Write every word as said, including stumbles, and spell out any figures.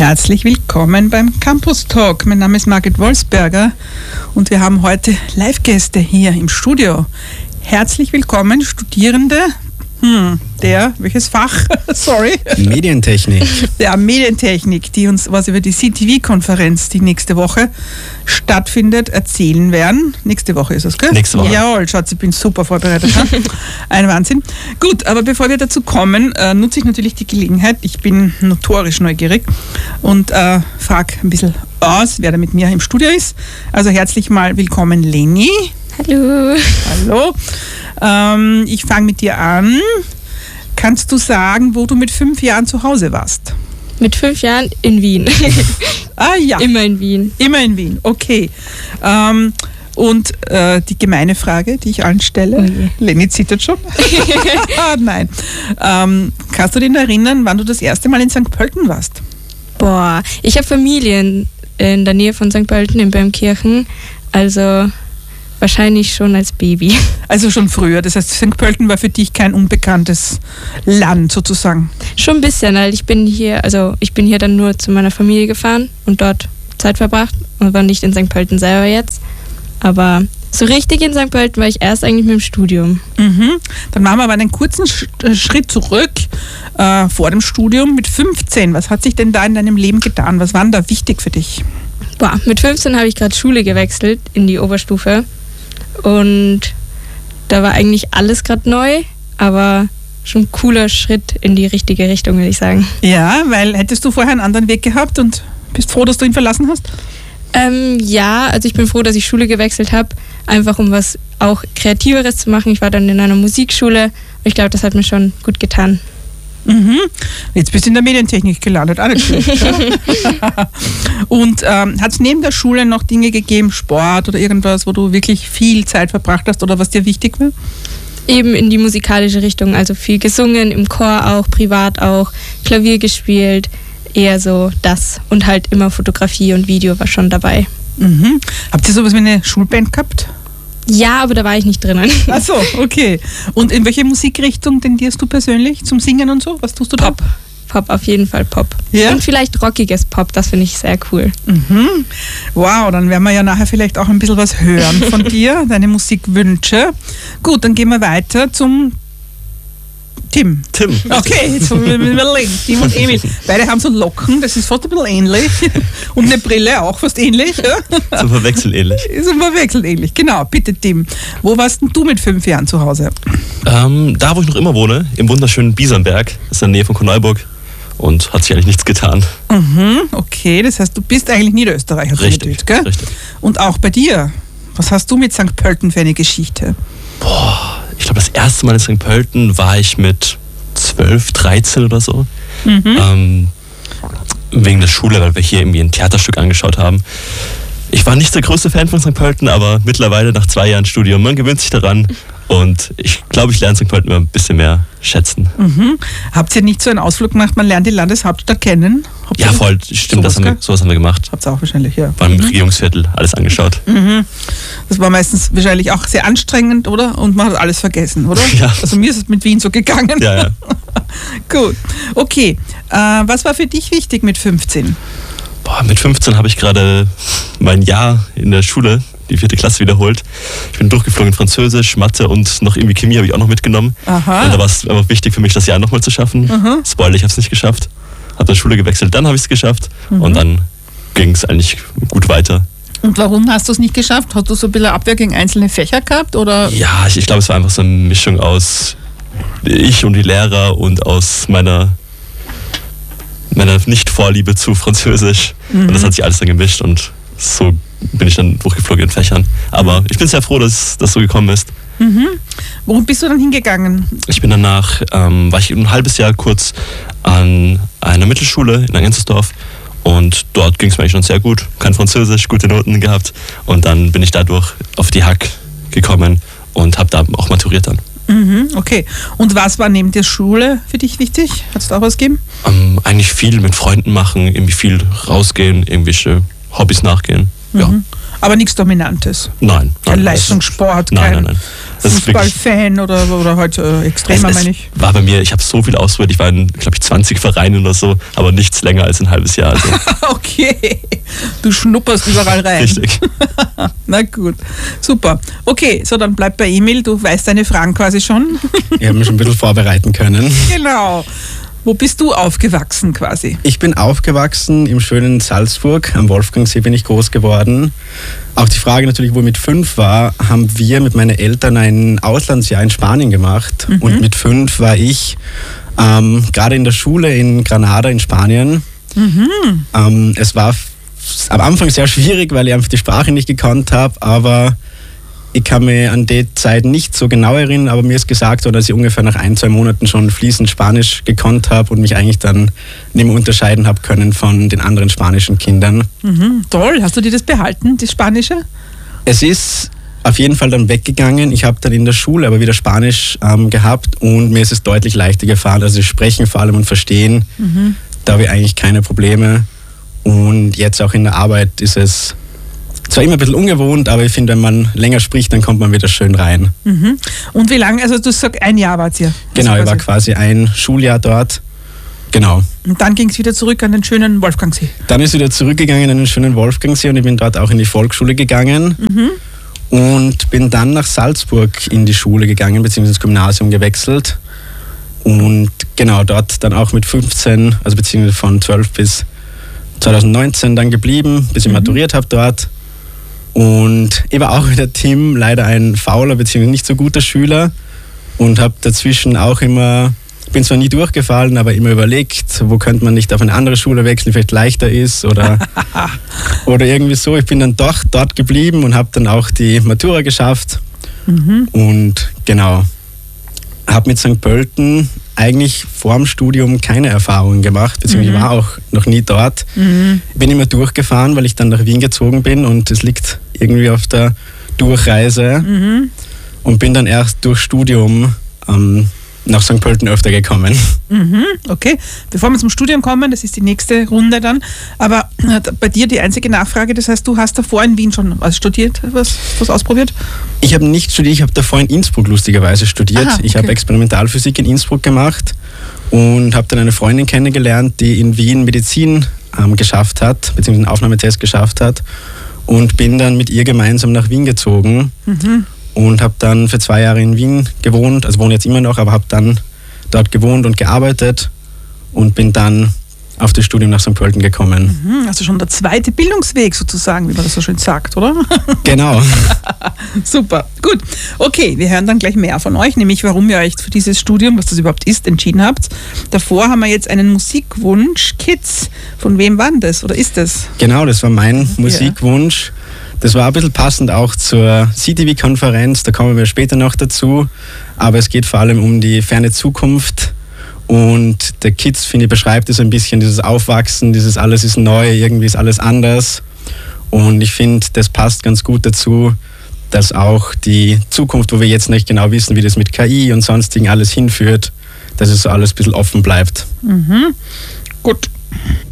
Herzlich willkommen beim Campus Talk. Mein Name ist Margit Wolfsberger und wir haben heute Live-Gäste hier im Studio. Herzlich willkommen, Studierende. Hm, der, welches Fach? Sorry. Medientechnik. Der Medientechnik, die uns was über die C T V-Konferenz, die nächste Woche stattfindet, erzählen werden. Nächste Woche ist es, gell? Nächste Woche. Jawohl, Schatz, ich bin super vorbereitet. Ein Wahnsinn. Gut, aber bevor wir dazu kommen, äh, nutze ich natürlich die Gelegenheit. Ich bin notorisch neugierig und äh, frage ein bisschen aus, wer da mit mir im Studio ist. Also herzlich mal willkommen, Leni. Hallo. Hallo. Ähm, ich fange mit dir an. Kannst du sagen, wo du mit fünf Jahren zu Hause warst? Mit fünf Jahren in Wien. Ah ja. Immer in Wien. Immer in Wien, okay. Ähm, und äh, die gemeine Frage, die ich allen stelle, Okay. Leni zittert schon. Nein. Ähm, kannst du dich erinnern, wann du das erste Mal in Sankt Pölten warst? Boah, ich habe Familien in der Nähe von Sankt Pölten in Böhmkirchen. Also wahrscheinlich schon als Baby. Also schon früher. Das heißt, Sankt Pölten war für dich kein unbekanntes Land sozusagen. Schon ein bisschen, weil ich bin hier, also ich bin hier dann nur zu meiner Familie gefahren und dort Zeit verbracht und war nicht in Sankt Pölten selber jetzt. Aber so richtig in Sankt Pölten war ich erst eigentlich mit dem Studium. Mhm. Dann machen wir aber einen kurzen Sch- äh, Schritt zurück äh, vor dem Studium mit fünfzehn. Was hat sich denn da in deinem Leben getan? Was war denn da wichtig für dich? Boah, mit fünfzehn habe ich gerade Schule gewechselt in die Oberstufe. Und da war eigentlich alles gerade neu, aber schon ein cooler Schritt in die richtige Richtung, würde ich sagen. Ja, weil hättest du vorher einen anderen Weg gehabt und bist froh, dass du ihn verlassen hast? Ähm, ja, also ich bin froh, dass ich Schule gewechselt habe, einfach um was auch Kreativeres zu machen. Ich war dann in einer Musikschule und ich glaube, das hat mir schon gut getan. Mhm. Jetzt bist du in der Medientechnik gelandet, auch nicht schlecht. Ja? Und ähm, hat es neben der Schule noch Dinge gegeben, Sport oder irgendwas, wo du wirklich viel Zeit verbracht hast oder was dir wichtig war? Eben in die musikalische Richtung, also viel gesungen, im Chor auch, privat auch, Klavier gespielt, eher so das. Und halt immer Fotografie und Video war schon dabei. Mhm. Habt ihr sowas wie eine Schulband gehabt? Ja, aber da war ich nicht drinnen. Ach so, okay. Und in welche Musikrichtung tendierst du persönlich zum Singen und so? Was tust du da? Pop. Pop, auf jeden Fall Pop. Ja? Und vielleicht rockiges Pop, das finde ich sehr cool. Mhm. Wow, dann werden wir ja nachher vielleicht auch ein bisschen was hören von dir, deine Musikwünsche. Gut, dann gehen wir weiter zum Tim. Tim. Okay, jetzt müssen wir überlegen. Tim und Emil. Beide haben so Locken, das ist fast ein bisschen ähnlich. Und eine Brille auch fast ähnlich. Ja? Zum Verwechseln ähnlich. Ist ein Verwechseln ähnlich. Genau, bitte Tim. Wo warst denn du mit fünf Jahren zu Hause? Ähm, da, wo ich noch immer wohne, im wunderschönen Biesernberg, das ist in der Nähe von Korneuburg und hat sich eigentlich nichts getan. Mhm, okay, das heißt, du bist eigentlich Niederösterreicher. Richtig, gell? richtig. Und auch bei dir. Was hast du mit Sankt Pölten für eine Geschichte? Boah, ich glaube, das erste Mal in Sankt Pölten war ich mit zwölf, dreizehn oder so. Mhm. Ähm, wegen der Schule, weil wir hier irgendwie ein Theaterstück angeschaut haben. Ich war nicht der größte Fan von Sankt Pölten, aber mittlerweile nach zwei Jahren Studium, man gewöhnt sich daran. Und ich glaube, ich lerne Sankt Pölten immer ein bisschen mehr schätzen. Mhm. Habt ihr nicht so einen Ausflug gemacht, man lernt die Landeshauptstadt kennen? Habt Ja, ihr voll, stimmt, das sowas, haben wir, gell? sowas haben wir gemacht. Habt ihr auch wahrscheinlich, ja. War im Regierungsviertel, alles angeschaut. Mhm. Das war meistens wahrscheinlich auch sehr anstrengend, oder? Und man hat alles vergessen, oder? Ja. Also mir ist es mit Wien so gegangen. Ja, ja. Gut. Okay. Äh, was war für dich wichtig mit fünfzehn? Boah, mit fünfzehn habe ich gerade mein Jahr in der Schule, die vierte Klasse, wiederholt. Ich bin durchgeflogen in Französisch, Mathe und noch irgendwie Chemie habe ich auch noch mitgenommen. Aha. Und da war es einfach wichtig für mich, das Jahr nochmal zu schaffen. Aha. Spoiler, ich habe es nicht geschafft. Habe dann Schule gewechselt, dann habe ich es geschafft. Mhm. Und dann ging es eigentlich gut weiter. Und warum hast du es nicht geschafft? Hast du so ein bisschen Abwehr gegen einzelne Fächer gehabt? Oder? Ja, ich, ich glaube, es war einfach so eine Mischung aus ich und die Lehrer und aus meiner, meiner Nicht-Vorliebe zu Französisch. Mhm. Und das hat sich alles dann gemischt und so bin ich dann durchgeflogen in Fächern. Aber ich bin sehr froh, dass das so gekommen ist. Mhm. Wohin bist du dann hingegangen? Ich bin danach, ähm, war ich ein halbes Jahr kurz an einer Mittelschule in Engersdorf und dort ging es mir eigentlich schon sehr gut. Kein Französisch, gute Noten gehabt und dann bin ich dadurch auf die Hack gekommen und habe da auch maturiert dann. Mhm, okay. Und was war neben der Schule für dich wichtig? Hat es da auch was gegeben? Ähm, eigentlich viel mit Freunden machen, irgendwie viel rausgehen, irgendwelche Hobbys nachgehen. Ja. Mhm. Aber nichts Dominantes. Nein. Kein nein Leistungssport, nein, kein nein, nein. Das ist wirklich- Fußballfan oder, oder halt äh, extremer, Es, meine es ich. war bei mir, ich habe so viel ausprobiert, ich war in, glaube ich, zwanzig Vereinen oder so, aber nichts länger als ein halbes Jahr. Also. Okay, du schnupperst überall rein. Richtig. Na gut, super. Okay, so dann bleib bei Emil, du weißt deine Fragen quasi schon. Ich habe mich schon ein bisschen vorbereiten können. Genau. Wo bist du aufgewachsen quasi? Ich bin aufgewachsen im schönen Salzburg. Am Wolfgangsee bin ich groß geworden. Auch die Frage natürlich, wo ich mit fünf war, haben wir mit meinen Eltern ein Auslandsjahr in Spanien gemacht. Mhm. Und mit fünf war ich ähm, gerade in der Schule in Granada in Spanien. Mhm. Ähm, es war f- am Anfang sehr schwierig, weil ich einfach die Sprache nicht gekannt habe, aber ich kann mich an die Zeit nicht so genau erinnern, aber mir ist gesagt worden, dass ich ungefähr nach ein, zwei Monaten schon fließend Spanisch gekonnt habe und mich eigentlich dann nicht mehr unterscheiden habe können von den anderen spanischen Kindern. Mhm, toll, hast du dir das behalten, das Spanische? Es ist auf jeden Fall dann weggegangen. Ich habe dann in der Schule aber wieder Spanisch ähm, gehabt und mir ist es deutlich leichter gefahren. Also Sprechen vor allem und Verstehen, mhm. da habe ich eigentlich keine Probleme. Und jetzt auch in der Arbeit ist es zwar immer ein bisschen ungewohnt, aber ich finde, wenn man länger spricht, dann kommt man wieder schön rein. Mhm. Und wie lange, also du sagst, ein Jahr wart ihr? Genau, also ich war quasi ein Schuljahr dort. Genau. Und dann ging es wieder zurück an den schönen Wolfgangsee? Dann ist wieder zurückgegangen an den schönen Wolfgangsee und ich bin dort auch in die Volksschule gegangen. Mhm. Und bin dann nach Salzburg in die Schule gegangen, beziehungsweise ins Gymnasium gewechselt. Und genau, dort dann auch mit fünfzehn, also beziehungsweise von zwölf bis zwanzig neunzehn dann geblieben, bis ich mhm. maturiert habe dort. Und ich war auch wie der Tim leider ein fauler bzw. nicht so guter Schüler und habe dazwischen auch immer, bin zwar nie durchgefallen, aber immer überlegt, wo könnte man nicht auf eine andere Schule wechseln, die vielleicht leichter ist oder, oder irgendwie so. Ich bin dann doch dort geblieben und habe dann auch die Matura geschafft. Mhm. Und genau, habe mit Sankt Pölten eigentlich vor dem Studium keine Erfahrungen gemacht, beziehungsweise mhm. war auch noch nie dort. Mhm. Bin immer durchgefahren, weil ich dann nach Wien gezogen bin und es liegt irgendwie auf der Durchreise mhm. und bin dann erst durch Studium ähm, nach Sankt Pölten öfter gekommen. Mhm, okay, bevor wir zum Studium kommen, das ist die nächste Runde dann, aber bei dir die einzige Nachfrage, das heißt, du hast davor in Wien schon was studiert, was, was ausprobiert? Ich habe nicht studiert, ich habe davor in Innsbruck lustigerweise studiert. Aha, okay. Ich habe Experimentalphysik in Innsbruck gemacht und habe dann eine Freundin kennengelernt, die in Wien Medizin ähm, geschafft hat, beziehungsweise einen Aufnahmetest geschafft hat und bin dann mit ihr gemeinsam nach Wien gezogen. Mhm. Und habe dann für zwei Jahre in Wien gewohnt, also wohne jetzt immer noch, aber habe dann dort gewohnt und gearbeitet und bin dann auf das Studium nach Sankt Pölten gekommen. Mhm, also schon der zweite Bildungsweg sozusagen, wie man das so schön sagt, oder? Genau. Super, gut. Okay, wir hören dann gleich mehr von euch, nämlich warum ihr euch für dieses Studium, was das überhaupt ist, entschieden habt. Davor haben wir jetzt einen Musikwunsch. Kids, von wem war denn das oder ist das? Genau, das war mein Musikwunsch. Das war ein bisschen passend auch zur C T V-Konferenz, da kommen wir später noch dazu. Aber es geht vor allem um die ferne Zukunft. Und der Kids, finde ich, beschreibt es ein bisschen, dieses Aufwachsen, dieses alles ist neu, irgendwie ist alles anders. Und ich finde, das passt ganz gut dazu, dass auch die Zukunft, wo wir jetzt nicht genau wissen, wie das mit K I und sonstigen alles hinführt, dass es so alles ein bisschen offen bleibt. Mhm. Gut.